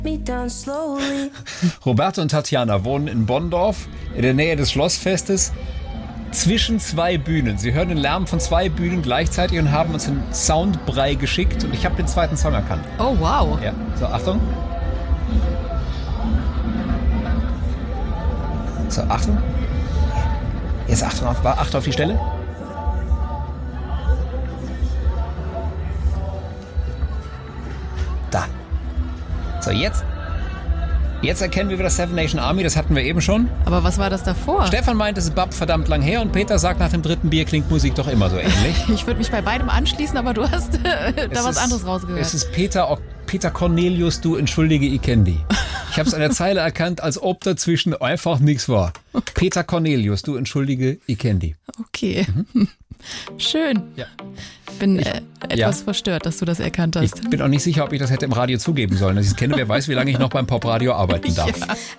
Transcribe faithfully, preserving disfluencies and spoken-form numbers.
Roberto und Tatjana wohnen in Bonndorf, in der Nähe des Schlossfestes, zwischen zwei Bühnen. Sie hören den Lärm von zwei Bühnen gleichzeitig und haben uns einen Soundbrei geschickt und ich habe den zweiten Song erkannt. Oh, wow. Ja, so, Achtung. So, Achtung. Jetzt Achtung auf, Achtung auf die Stelle. Da. So, jetzt. Jetzt erkennen wir wieder Seven Nation Army, das hatten wir eben schon. Aber was war das davor? Stefan meint, es ist Bab verdammt lang her und Peter sagt, nach dem dritten Bier klingt Musik doch immer so ähnlich. Ich würde mich bei beidem anschließen, aber du hast äh, da es was ist, anderes rausgehört. Es ist Peter, Peter Cornelius, du entschuldige, ich kenn die. Ich habe es an der Zeile erkannt, als ob dazwischen einfach nichts war. Peter Cornelius, du entschuldige, ich kenn die. Okay. Mhm. Schön. Ja. Bin ich, äh, etwas ja. verstört, dass du das erkannt hast. Ich bin auch nicht sicher, ob ich das hätte im Radio zugeben sollen. Dass ich es kenne, wer weiß, wie lange ich noch beim Popradio arbeiten darf. Ja.